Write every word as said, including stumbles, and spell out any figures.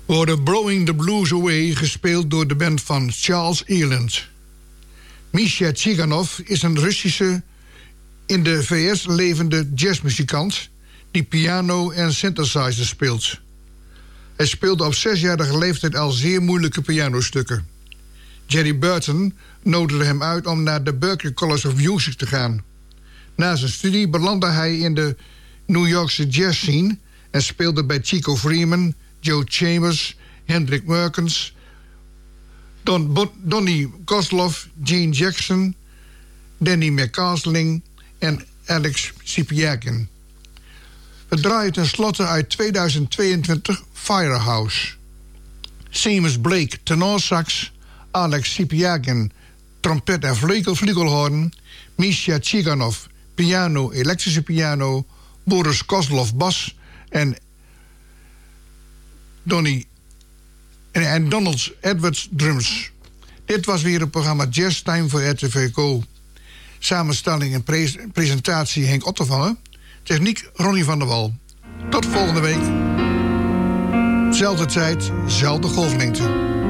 We hoorden Blowing the Blues Away, gespeeld door de band van Charles Eland. Misha Tsiganov is een Russische, in de V S levende jazzmuzikant die piano en synthesizer speelt. Hij speelde op zesjarige leeftijd al zeer moeilijke pianostukken. Jerry Burton nodigde hem uit om naar de Berklee College of Music te gaan. Na zijn studie belandde hij in de New Yorkse jazz scene en speelde bij Chico Freeman, Joe Chambers, Hendrik Merkens, Don Bo- Donnie Kozlov, Gene Jackson, Danny McCausling en Alex Sipiakin. We draaien tenslotte uit tweeduizend tweeëntwintig Firehouse. Seamus Blake, tenorsax, Alex Sipiakin, trompet en vleugel, vleugelhoorn, Misha Tsiganov, piano, elektrische piano, Boris Kozlov, bas en Donnie en, en Donald Edwards, drums. Dit was weer het programma Jazz Time voor R T V Go. Samenstelling en pre- presentatie Henk Ottervangen. Techniek Ronnie van der Wal. Tot volgende week. Zelfde tijd, zelfde golflengte.